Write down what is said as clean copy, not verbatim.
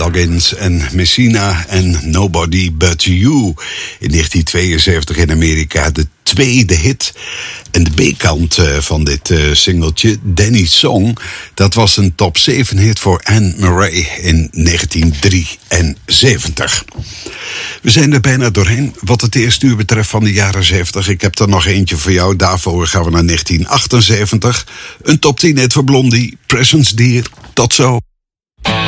Loggins en Messina en Nobody But You. In 1972 in Amerika de tweede hit. En de B-kant van dit singeltje, Danny's Song, dat was een top 7 hit voor Anne Murray in 1973. We zijn er bijna doorheen wat het eerste uur betreft van de jaren 70. Ik heb er nog eentje voor jou. Daarvoor gaan we naar 1978. Een top 10 hit voor Blondie, Presence Dear. Tot zo.